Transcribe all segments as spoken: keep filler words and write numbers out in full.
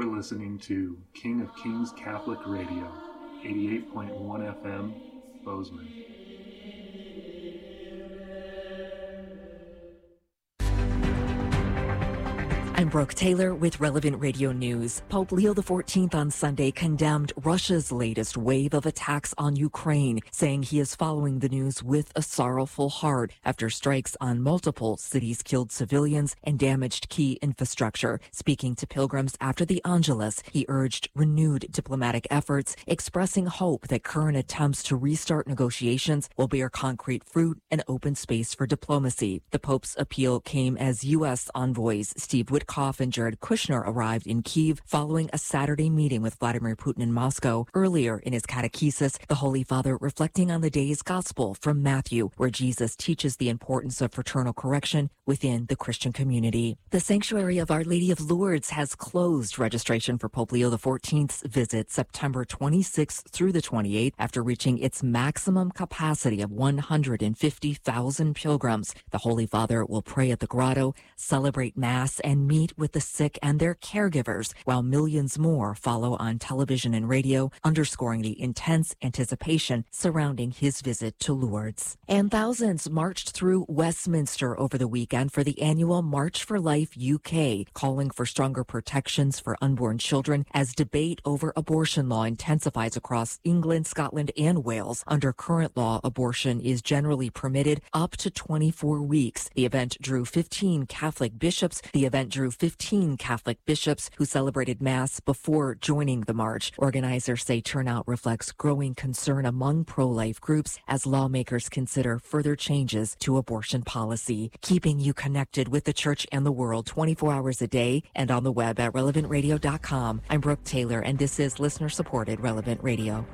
You're listening to King of Kings Catholic Radio, eighty-eight point one F M, Bozeman. I'm Brooke Taylor with Relevant Radio News. Pope Leo the fourteenth on Sunday condemned Russia's latest wave of attacks on Ukraine, saying he is following the news with a sorrowful heart after strikes on multiple cities killed civilians and damaged key infrastructure. Speaking to pilgrims after the Angelus, he urged renewed diplomatic efforts, expressing hope that current attempts to restart negotiations will bear concrete fruit and open space for diplomacy. The Pope's appeal came as U S envoys Steve Witkoff and Jared Kushner arrived in Kyiv following a Saturday meeting with Vladimir Putin in Moscow. Earlier in his catechesis, the Holy Father reflecting on the day's gospel from Matthew, where Jesus teaches the importance of fraternal correction within the Christian community. The Sanctuary of Our Lady of Lourdes has closed registration for Pope Leo the fourteenth's visit September twenty-sixth through the twenty-eighth after reaching its maximum capacity of one hundred fifty thousand pilgrims. The Holy Father will pray at the grotto, celebrate Mass, and meet with the sick and their caregivers, while millions more follow on television and radio, underscoring the intense anticipation surrounding his visit to Lourdes. And thousands marched through Westminster over the weekend for the annual March for Life U K, calling for stronger protections for unborn children as debate over abortion law intensifies across England, Scotland, and Wales. Under current law, abortion is generally permitted up to twenty-four weeks. The event drew fifteen Catholic bishops. The event drew fifteen Catholic bishops who celebrated Mass before joining the march. Organizers say turnout reflects growing concern among pro-life groups as lawmakers consider further changes to abortion policy. Keeping you connected with the church and the world twenty-four hours a day and on the web at relevant radio dot com. I'm Brooke Taylor, and this is listener-supported Relevant Radio.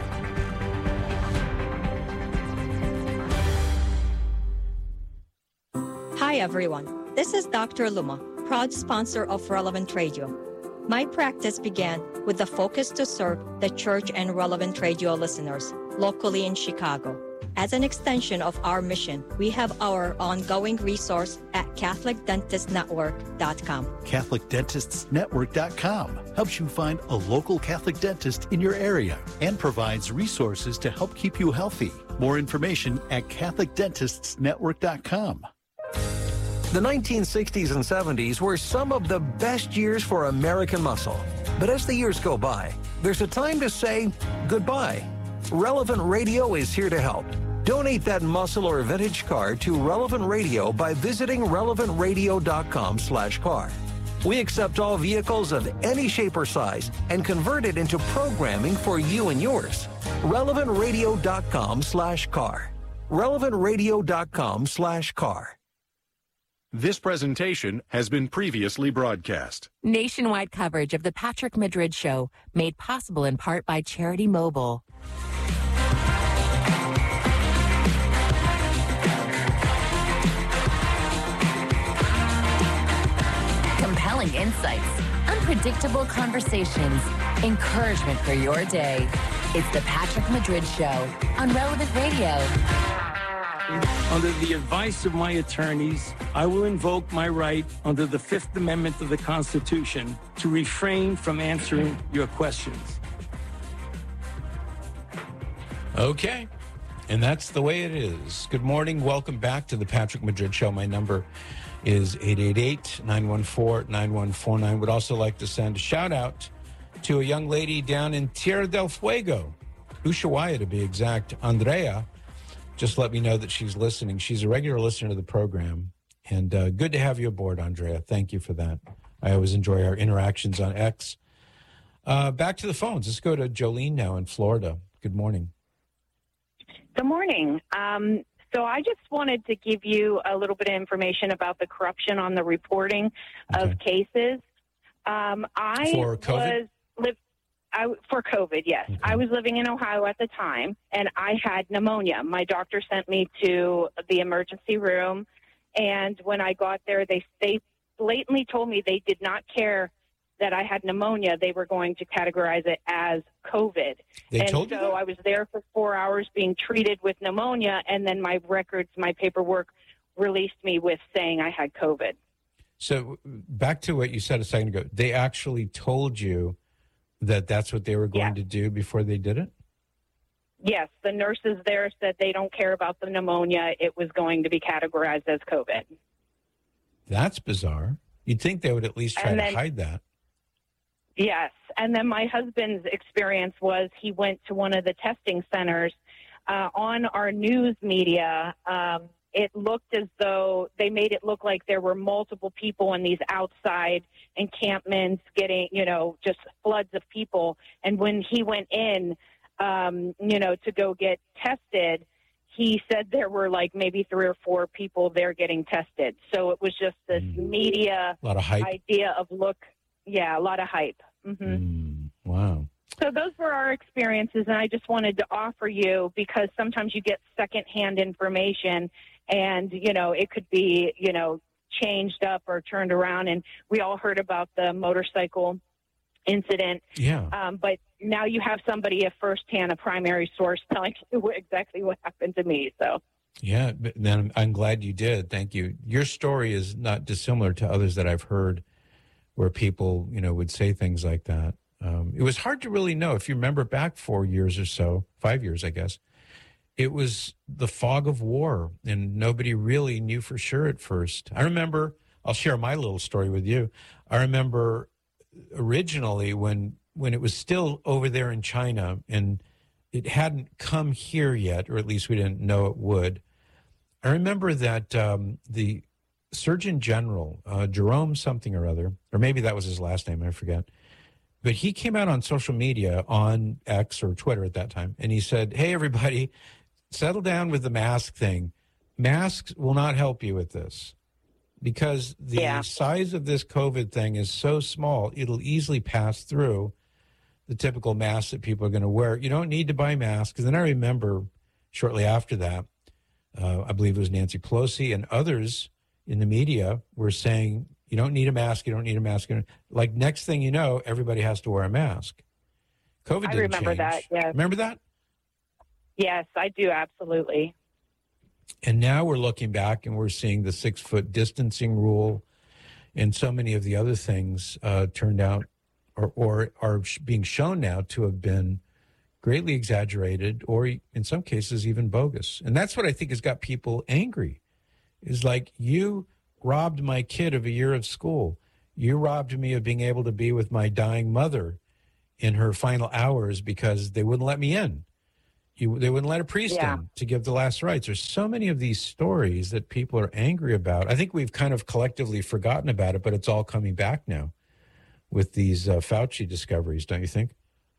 Hi, everyone. This is Doctor Luma, proud sponsor of Relevant Radio. My practice began with the focus to serve the church and Relevant Radio listeners locally in Chicago. As an extension of our mission, we have our ongoing resource at Catholic Dentist Network dot com. Catholic Dentists Network dot com helps you find a local Catholic dentist in your area and provides resources to help keep you healthy. More information at Catholic Dentists Network dot com. The nineteen sixties and seventies were some of the best years for American muscle. But as the years go by, there's a time to say goodbye. Relevant Radio is here to help. Donate that muscle or vintage car to Relevant Radio by visiting relevant radio dot com slash car. We accept all vehicles of any shape or size and convert it into programming for you and yours. relevant radio dot com slash car. relevant radio dot com slash car. This presentation has been previously broadcast. Nationwide coverage of the Patrick Madrid Show, made possible in part by Charity Mobile. Compelling insights, unpredictable conversations, encouragement for your day. It's the Patrick Madrid Show on Relevant Radio. Under the advice of my attorneys, I will invoke my right under the Fifth Amendment of the Constitution to refrain from answering your questions. Okay. And that's the way it is. Good morning. Welcome back to the Patrick Madrid Show. My number is eight eight eight, nine one four, nine one four nine. Would also like to send a shout out to a young lady down in Tierra del Fuego, Ushuaia to be exact, Andrea. Just let me know that she's listening. She's a regular listener to the program. And uh, good to have you aboard, Andrea. Thank you for that. I always enjoy our interactions on X. Uh, back to the phones. Let's go to Jolene now in Florida. Good morning. Good morning. Um, so I just wanted to give you a little bit of information about the corruption on the reporting Okay. of cases. Um, I For COVID? was live, I, for COVID, yes. Okay. I was living in Ohio at the time, and I had pneumonia. My doctor sent me to the emergency room, and when I got there, they, they blatantly told me they did not care that I had pneumonia. They were going to categorize it as COVID. They and told you so that? I was there for four hours being treated with pneumonia, and then my records, my paperwork released me with saying I had COVID. So back to what you said a second ago, they actually told you that that's what they were going Yeah. to do before they did it? Yes, the nurses there said they don't care about the pneumonia. It was going to be categorized as COVID. That's bizarre. You'd think they would at least try And to then- hide that. Yes. And then my husband's experience was he went to one of the testing centers. Uh, on our news media, um, it looked as though they made it look like there were multiple people in these outside encampments getting, you know, just floods of people. And when he went in, um, you know, to go get tested, he said there were like maybe three or four people there getting tested. So it was just this Mm. media A lot of hype. idea of look, yeah, a lot of hype. hmm Mm, wow. So those were our experiences, and I just wanted to offer you because sometimes you get secondhand information, and you know it could be you know changed up or turned around. And we all heard about the motorcycle incident, Yeah. um, but now you have somebody, a firsthand, a primary source, telling you what, exactly what happened to me. So. Yeah, but then I'm, I'm glad you did. Thank you. Your story is not dissimilar to others that I've heard where people, you know, would say things like that. Um, it was hard to really know. If you remember back four years or so, five years, I guess, it was the fog of war, and nobody really knew for sure at first. I remember, I'll share my little story with you. I remember originally when when it was still over there in China and it hadn't come here yet, or at least we didn't know it would. I remember that um, the Surgeon General, uh, Jerome something or other, or maybe that was his last name, I forget. But he came out on social media, on X or Twitter at that time, and he said, hey, everybody, settle down with the mask thing. Masks will not help you with this because the Yeah. size of this COVID thing is so small, it'll easily pass through the typical masks that people are going to wear. You don't need to buy masks. And then I remember shortly after that, uh, I believe it was Nancy Pelosi and others in the media were saying, you don't need a mask, you don't need a mask. Like next thing you know, everybody has to wear a mask. COVID I didn't remember change. that, yes. Remember that? Yes, I do, absolutely. And now we're looking back and we're seeing the six foot distancing rule and so many of the other things uh, turned out or, or are sh- being shown now to have been greatly exaggerated or in some cases even bogus. And that's what I think has got people angry is like, you robbed my kid of a year of school. You robbed me of being able to be with my dying mother in her final hours because they wouldn't let me in. You, they wouldn't let a priest Yeah. in to give the last rites. There's so many of these stories that people are angry about. I think we've kind of collectively forgotten about it, but it's all coming back now with these uh, Fauci discoveries, don't you think?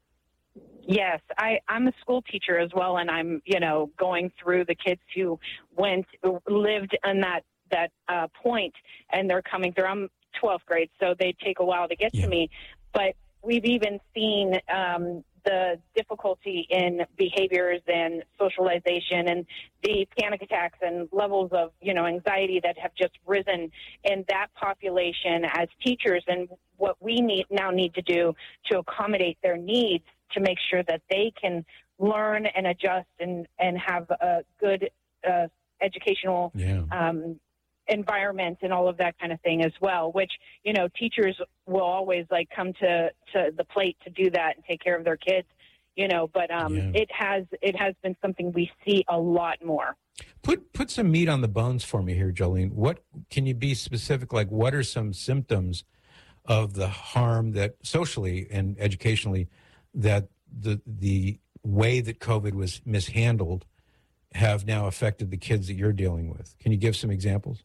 Yes, I, I'm a school teacher as well, and I'm, you know, going through the kids who went, lived in that, that uh, point, and they're coming through. I'm twelfth grade, so they take a while to get Yeah. to me. But we've even seen um, the difficulty in behaviors and socialization and the panic attacks and levels of, you know, anxiety that have just risen in that population as teachers, and what we need now need to do to accommodate their needs to make sure that they can learn and adjust and, and have a good uh, educational Yeah. um, environment and all of that kind of thing as well, which, you know, teachers will always like come to, to the plate to do that and take care of their kids, you know, but um, Yeah. it has, it has been something we see a lot more. Put put some meat on the bones for me here, Jolene. What can you be specific? Like, what are some symptoms of the harm that socially and educationally that the the way that COVID was mishandled have now affected the kids that you're dealing with? Can you give some examples?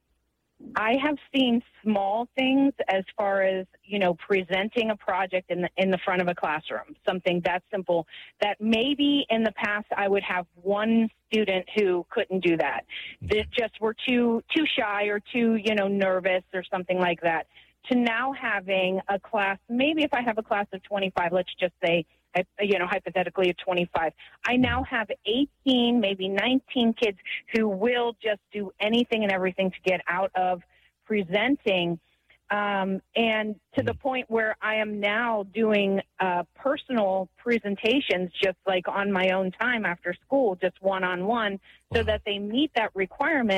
I have seen small things as far as, you know, presenting a project in the in the front of a classroom, something that simple that maybe in the past I would have one student who couldn't do that. They just were too too shy or too, you know, nervous or something like that. To now having a class, maybe if I have a class of twenty-five, let's just say, you know, hypothetically of twenty-five, I now have eighteen, maybe nineteen kids who will just do anything and everything to get out of presenting. Um, and to the point where I am now doing uh, personal presentations just like on my own time after school, just one-on-one, so that they meet that requirement.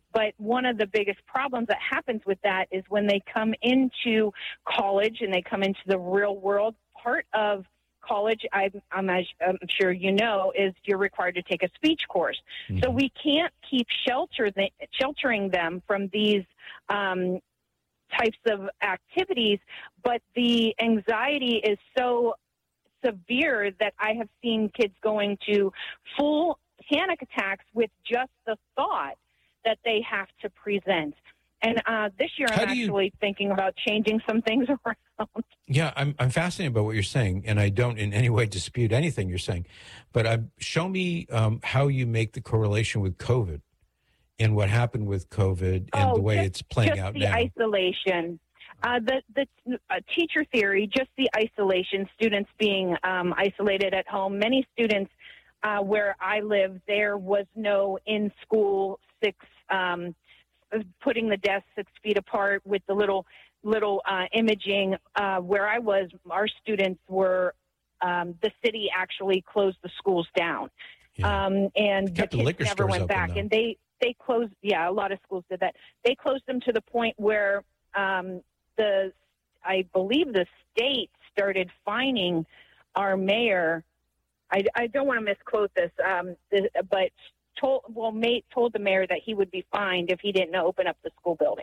But one of the biggest problems that happens with that is when they come into college and they come into the real world, part of college, I'm, I'm, I'm sure you know, is you're required to take a speech course. Mm-hmm. So we can't keep shelter the, sheltering them from these um, types of activities, but the anxiety is so severe that I have seen kids going to full panic attacks with just the thought that they have to present. And uh, this year, I'm actually you... thinking about changing some things around. Yeah, I'm I'm fascinated by what you're saying, and I don't in any way dispute anything you're saying. But uh, show me um, how you make the correlation with COVID and what happened with COVID and oh, the way just, it's playing just out the now. Isolation. Uh, the the uh, teacher theory, just the isolation, students being um, isolated at home. Many students uh, where I live, there was no in-school six, um, putting the desks six feet apart with the little little uh, imaging. Uh, where I was, our students were, um, the city actually closed the schools down. Yeah. Um, and the kids never went back. Though. And they, they closed, yeah, a lot of schools did that. They closed them to the point where um, the, I believe the state started fining our mayor. I, I don't want to misquote this, um, the, but told, well, May told the mayor that he would be fined if he didn't open up the school building.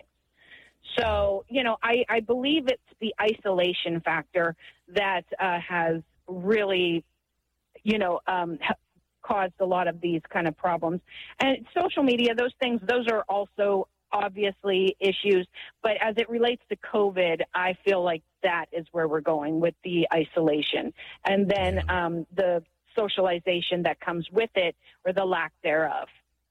So, you know, I, I believe it's the isolation factor that uh, has really, you know, um, caused a lot of these kind of problems. And social media, those things, those are also obviously issues. But as it relates to COVID, I feel like that is where we're going with the isolation. And then um, the socialization that comes with it or the lack thereof.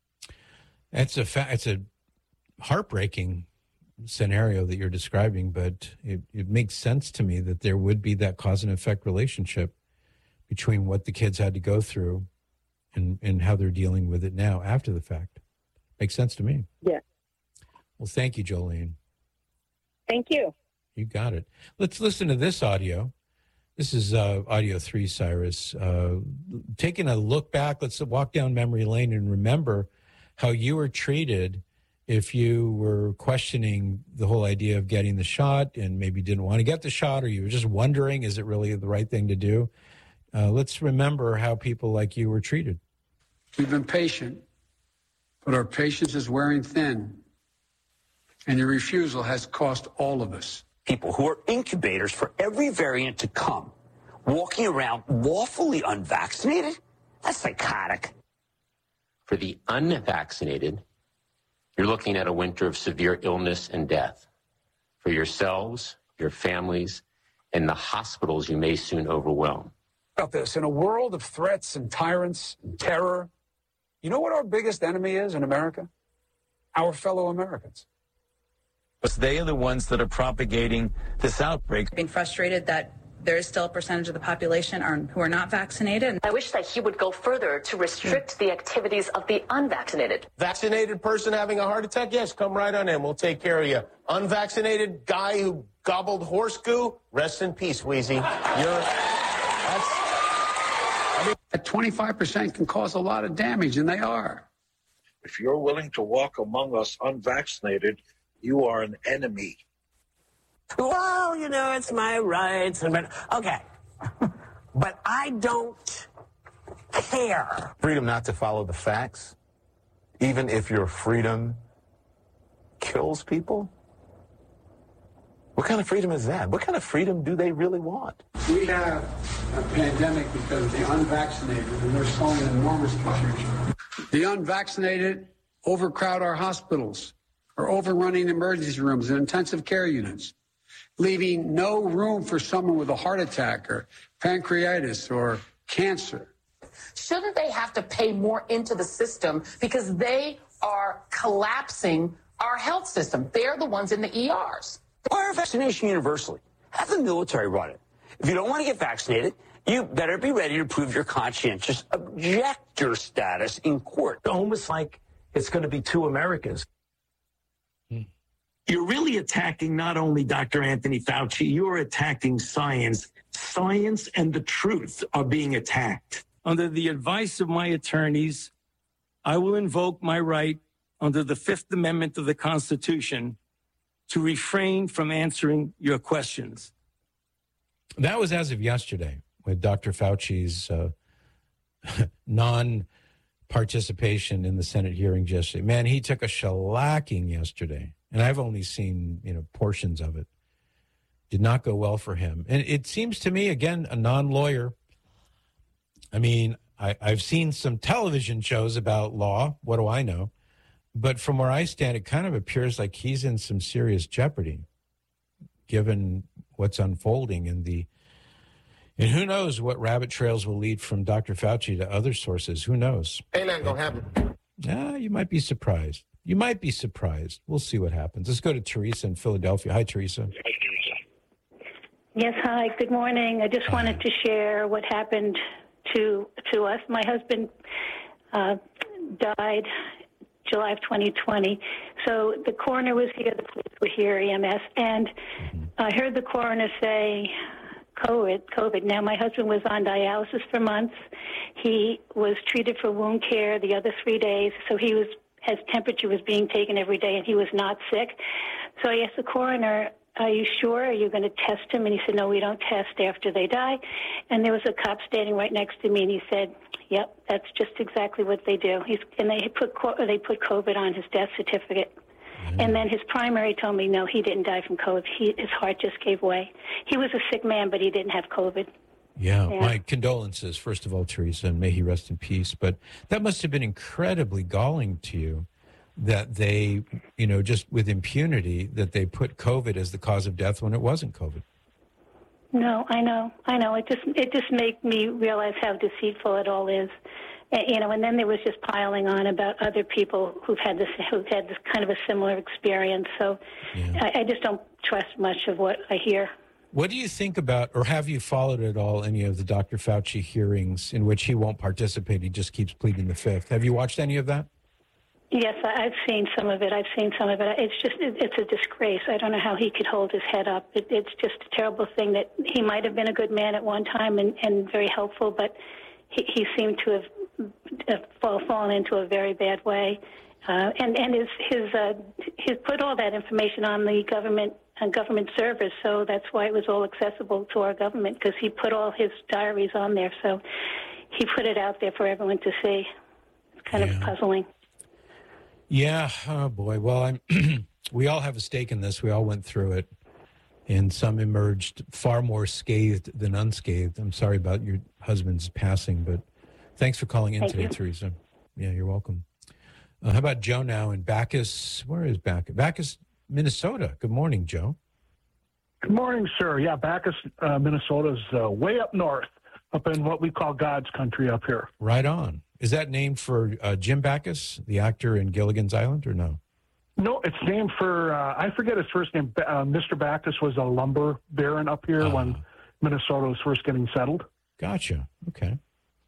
It's a fa- it's a heartbreaking scenario that you're describing, but it, it makes sense to me that there would be that cause and effect relationship between what the kids had to go through and, and how they're dealing with it now after the fact. Makes sense to me. Yeah. Well, thank you, Jolene. Thank you. You got it. Let's listen to this audio. This is uh, audio three, Cyrus. Uh, taking a look back, let's walk down memory lane and remember how you were treated if you were questioning the whole idea of getting the shot and maybe didn't want to get the shot, or you were just wondering, is it really the right thing to do? Uh, let's remember how people like you were treated. We've been patient, but our patience is wearing thin, and your refusal has cost all of us. People who are incubators for every variant to come, walking around lawfully unvaccinated? That's psychotic. For the unvaccinated, you're looking at a winter of severe illness and death. For yourselves, your families, and the hospitals you may soon overwhelm. About this, in a world of threats and tyrants and terror, you know what our biggest enemy is in America? Our fellow Americans. Because they are the ones that are propagating this outbreak. Being frustrated that there is still a percentage of the population are, who are not vaccinated. I wish that he would go further to restrict the activities of the unvaccinated. Vaccinated person having a heart attack? Yes, come right on in. We'll take care of you. Unvaccinated guy who gobbled horse goo? Rest in peace, Wheezy. You're, that's, I mean, at twenty-five percent can cause a lot of damage, and they are. If you're willing to walk among us unvaccinated, you are an enemy. Well, you know, it's my rights. But okay. But I don't care. Freedom not to follow the facts, even if your freedom kills people? What kind of freedom is that? What kind of freedom do they really want? We have a pandemic because of the unvaccinated, and they're showing enormous confusion. The unvaccinated overcrowd our hospitals, are overrunning emergency rooms and intensive care units, leaving no room for someone with a heart attack or pancreatitis or cancer. Shouldn't they have to pay more into the system because they are collapsing our health system? They're the ones in the E Rs. Why are vaccination universally? Have the military run it. If you don't want to get vaccinated, you better be ready to prove your conscientious objector status in court. Almost like it's going to be two Americas. You're really attacking not only Doctor Anthony Fauci, you're attacking science. Science and the truth are being attacked. Under the advice of my attorneys, I will invoke my right under the Fifth Amendment of the Constitution to refrain from answering your questions. That was as of yesterday with Doctor Fauci's uh, non-participation in the Senate hearings yesterday. Man, he took a shellacking yesterday, and I've only seen, you know, portions of it. Did not go well for him. And it seems to me, again, a non-lawyer. I mean, I, I've seen some television shows about law. What do I know? But from where I stand, it kind of appears like he's in some serious jeopardy, given what's unfolding in the, and who knows what rabbit trails will lead from Doctor Fauci to other sources. Who knows? Ain't nothing gonna happen. Yeah, you might be surprised. You might be surprised. We'll see what happens. Let's go to Teresa in Philadelphia. Hi, Teresa. Yes, hi. Good morning. I just wanted to share what happened to to us. My husband uh, died July of twenty twenty. So the coroner was here, the police were here, E M S, and I heard the coroner say COVID, COVID. Now, my husband was on dialysis for months. He was treated for wound care the other three days, so he was, his temperature was being taken every day, and he was not sick. So I asked the coroner, are you sure? Are you going to test him? And he said, no, we don't test after they die. And there was a cop standing right next to me, and he said, yep, that's just exactly what they do. He's, and they put they put COVID on his death certificate. Mm-hmm. And then his primary told me, no, he didn't die from COVID. He, his heart just gave way. He was a sick man, but he didn't have COVID. Yeah, Yeah. my condolences, first of all, Teresa, and may he rest in peace. But that must have been incredibly galling to you, that they, you know, just with impunity, that they put COVID as the cause of death when it wasn't COVID. No, I know, I know. It just it just made me realize how deceitful it all is, and, you know. And then there was just piling on about other people who've had this who've had this kind of a similar experience. So Yeah. I, I just don't trust much of what I hear. What do you think about, or have you followed at all any of the Doctor Fauci hearings in which he won't participate? He just keeps pleading the fifth. Have you watched any of that? Yes, I- I've seen some of it. I've seen some of it. It's just, it- it's a disgrace. I don't know how he could hold his head up. It, it's just a terrible thing that he might have been a good man at one time and, and very helpful, but he, he seemed to have uh, fall, fallen into a very bad way. Uh, and and his his uh, he's put all that information on the government on government servers, so that's why it was all accessible to our government, because he put all his diaries on there. So he put it out there for everyone to see. It's kind Yeah. of puzzling. Yeah. Oh boy. Well, I'm. We all have a stake in this. We all went through it, and some emerged far more scathed than unscathed. I'm sorry about your husband's passing, but thanks for calling in Thank today, you. Teresa. Yeah, you're welcome. Uh, how about Joe now in Bacchus? Where is Bacchus? Bacchus, Minnesota. Good morning, Joe. Good morning, sir. Yeah, Bacchus, uh, Minnesota's uh, way up north, up in what we call God's country up here. Right on. Is that named for uh, Jim Bacchus, the actor in Gilligan's Island, or no? No, it's named for, uh, I forget his first name. Uh, Mister Bacchus was a lumber baron up here when Minnesota was first getting settled. Gotcha. Okay.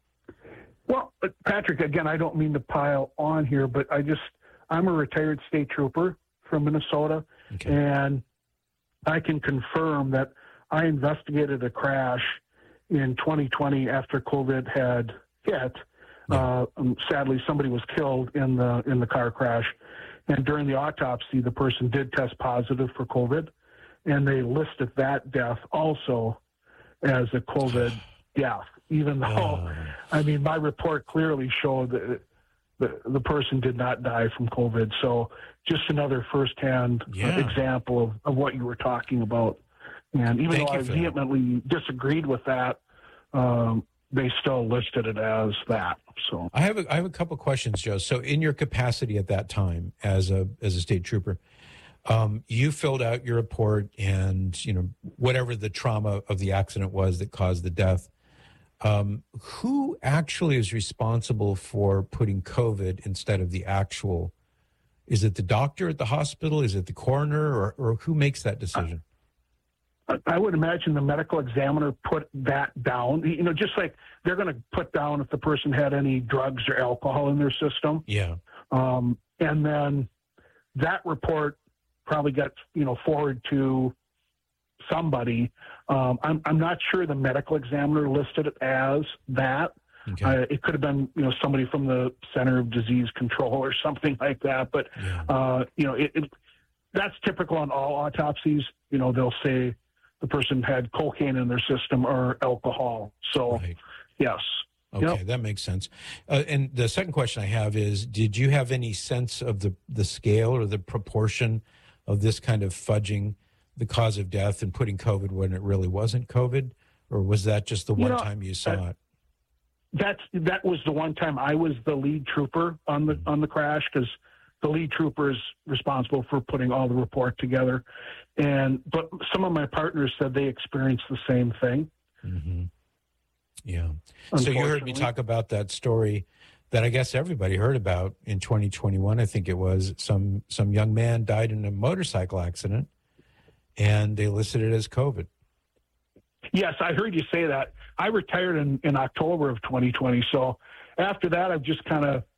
Well, but Patrick, again, I don't mean to pile on here, but I just, I'm a retired state trooper from Minnesota, and I can confirm that I investigated a crash in twenty twenty after COVID had hit. Uh, um, sadly, somebody was killed in the in the car crash, and during the autopsy, the person did test positive for COVID, and they listed that death also as a COVID death, even though, I mean, my report clearly showed that the, the person did not die from COVID. So just another firsthand uh, Yeah. example of, of what you were talking about. And even Thank though you I for that. vehemently disagreed with that, um, they still listed it as that. So I have a, I have a couple questions, Joe. So, in your capacity at that time as a as a state trooper, um, you filled out your report, and you know whatever the trauma of the accident was that caused the death. Um, who actually is responsible for putting COVID instead of the actual? Is it the doctor at the hospital? Is it the coroner, or, or who makes that decision? I would imagine the medical examiner put that down. You know, just like they're going to put down if the person had any drugs or alcohol in their system. Yeah. Um, and then that report probably gets, you know, forwarded to somebody. Um, I'm, I'm not sure the medical examiner listed it as that. Okay. Uh, it could have been, you know, somebody from the Center of Disease Control or something like that. But, yeah. uh, you know, it, it, that's typical on all autopsies. You know, they'll say the person had cocaine in their system or alcohol. So, right. yes. Okay, yep. That makes sense. Uh, and the second question I have is, did you have any sense of the, the scale or the proportion of this kind of fudging the cause of death and putting COVID when it really wasn't COVID? Or was that just the one you know, time you saw that, it? That's, that was the one time I was the lead trooper on the, mm-hmm. on the crash, because the lead trooper is responsible for putting all the report together. And, but some of my partners said they experienced the same thing. Mm-hmm. Yeah. So you heard me talk about that story that I guess everybody heard about in twenty twenty-one. I think it was some, some young man died in a motorcycle accident and they listed it as COVID. Yes, I heard you say that. I retired in, in October of twenty twenty. So after that, I've just kind of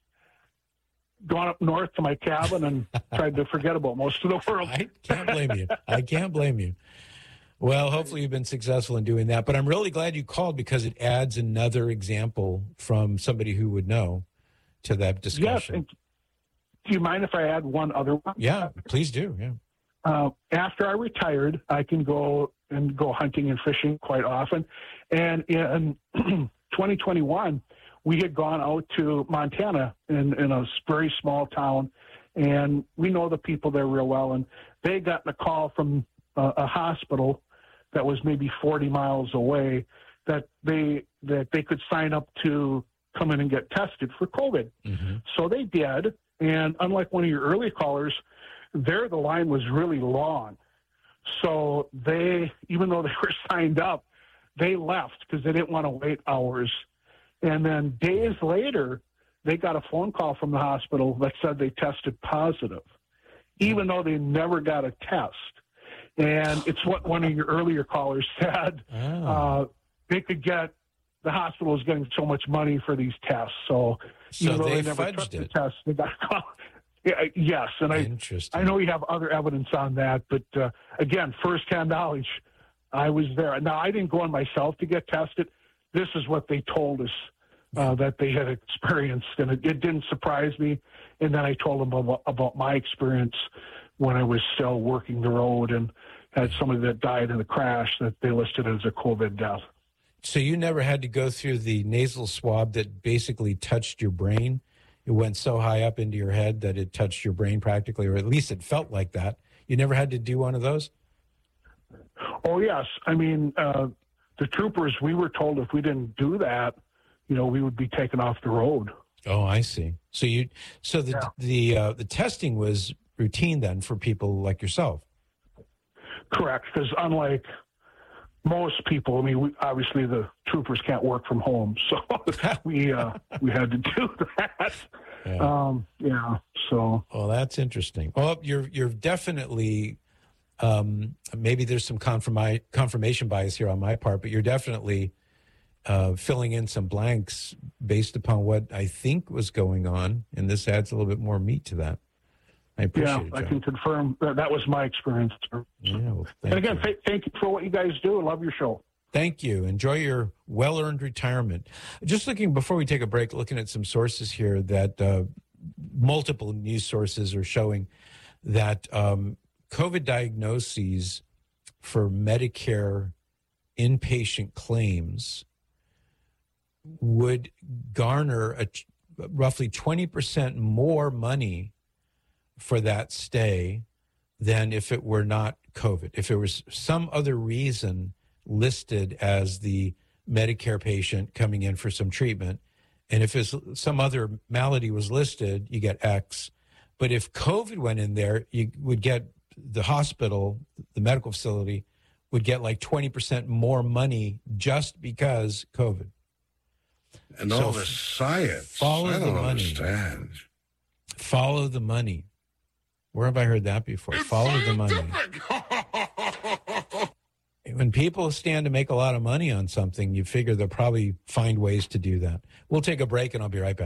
gone up north to my cabin and tried to forget about most of the world. I can't blame you. I can't blame you. Well, hopefully you've been successful in doing that. But I'm really glad you called, because it adds another example from somebody who would know to that discussion. Yes. Do you mind if I add one other one? Yeah, please do. Yeah. Uh, after I retired, I can go and go hunting and fishing quite often. And in twenty twenty-one, we had gone out to Montana in, in a very small town, and we know the people there real well. And they got a call from a, a hospital that was maybe forty miles away that they that they could sign up to come in and get tested for COVID. Mm-hmm. So they did. And unlike one of your early callers, there the line was really long. So they, even though they were signed up, they left because they didn't want to wait hours. And then days later, they got a phone call from the hospital that said they tested positive, even though they never got a test. And it's what one of your earlier callers said. Oh. Uh, they could get, the hospital is getting so much money for these tests. So, so even though they, they never took it. the test, they got a call. Yeah, yes, and I, I know you have other evidence on that, but uh, again, firsthand knowledge, I was there. Now, I didn't go on myself to get tested. This is what they told us uh, that they had experienced, and it, it didn't surprise me. And then I told them about, about my experience when I was still working the road and had somebody that died in a crash that they listed as a COVID death. So you never had to go through the nasal swab that basically touched your brain? It went so high up into your head that it touched your brain practically, or at least it felt like that. You never had to do one of those? Oh, yes. I mean, uh, the troopers, we were told if we didn't do that, you know, we would be taken off the road. Oh, I see. So you, so the yeah. the uh, the testing was routine then for people like yourself? Correct, because unlike most people, I mean, we, obviously the troopers can't work from home, so we uh, we had to do that. Yeah. Um, yeah. So. Well, that's interesting. Well, you're you're definitely um, maybe there's some confirmi- confirmation bias here on my part, but you're definitely uh, filling in some blanks based upon what I think was going on, and this adds a little bit more meat to that. I appreciate yeah, it, I can confirm that, that was my experience. Yeah, well, and again, th- thank you for what you guys do. I love your show. Thank you. Enjoy your well-earned retirement. Just looking, before we take a break, looking at some sources here that uh, multiple news sources are showing that um, COVID diagnoses for Medicare inpatient claims would garner a, roughly twenty percent more money for that stay than if it were not COVID. If there was some other reason listed as the Medicare patient coming in for some treatment, and if it's some other malady was listed, you get X. But if COVID went in there, you would get the hospital, the medical facility, would get like twenty percent more money just because COVID. And so all the science. Follow I don't the money. understand. Follow the money. Where have I heard that before? It's Follow the money. When people stand to make a lot of money on something, you figure they'll probably find ways to do that. We'll take a break and I'll be right back.